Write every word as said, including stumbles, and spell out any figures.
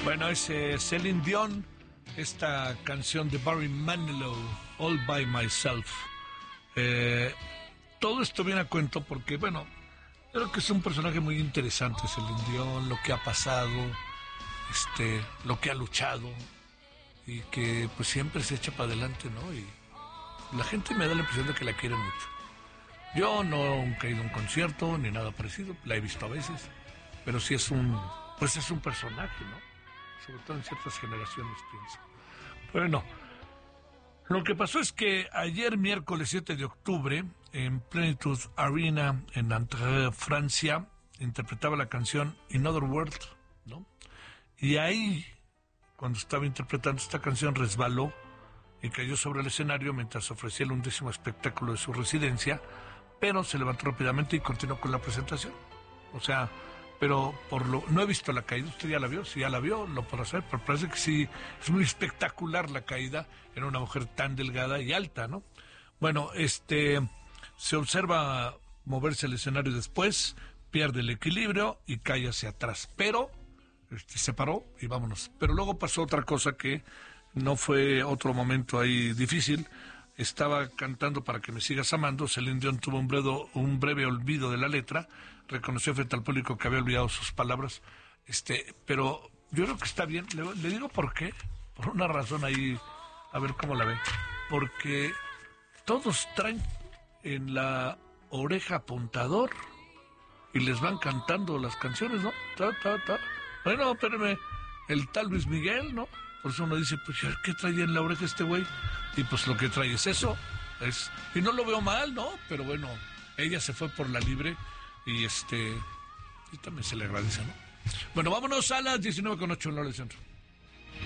Bueno, es eh, Celine Dion, esta canción de Barry Manilow, All By Myself. Eh, todo esto viene a cuento porque, bueno, creo que es un personaje muy interesante, Celine Dion, lo que ha pasado, este, lo que ha luchado, y que pues siempre se echa para adelante, ¿no? Y la gente me da la impresión de que la quiere mucho. Yo no he ido a un concierto ni nada parecido, la he visto a veces, pero sí es un, pues es un personaje, ¿no? Sobre todo en ciertas generaciones, pienso. Bueno, lo que pasó es que ayer, miércoles siete de octubre, en Plenitude Arena, en Nanterre, Francia, interpretaba la canción In Other World, ¿no? Y ahí, cuando estaba interpretando esta canción, resbaló y cayó sobre el escenario mientras ofrecía el undécimo espectáculo de su residencia, pero se levantó rápidamente y continuó con la presentación. O sea, pero por lo no he visto la caída. ¿Usted ya la vio? Si ya la vio, lo podrá saber, pero parece que sí, es muy espectacular la caída en una mujer tan delgada y alta, ¿no? Bueno, este, se observa moverse el escenario después, pierde el equilibrio y cae hacia atrás, pero este, se paró y vámonos. Pero luego pasó otra cosa que no fue otro momento ahí difícil. Estaba cantando Para que me sigas amando. Celine Dion tuvo un breve, un breve olvido de la letra, reconoció frente al público que había olvidado sus palabras, este, pero yo creo que está bien. Le, le digo por qué, por una razón ahí, a ver cómo la ven. Porque todos traen en la oreja apuntador y les van cantando las canciones, ¿no? Ta, ta, ta. Bueno, espérame, el tal Luis Miguel, ¿no? Por eso uno dice, pues, ¿qué trae en la oreja este güey? Y pues lo que trae es eso. Es, y no lo veo mal, ¿no? Pero bueno, ella se fue por la libre y este... y también se le agradece, ¿no? Bueno, vámonos a las diecinueve con ocho en la hora del centro.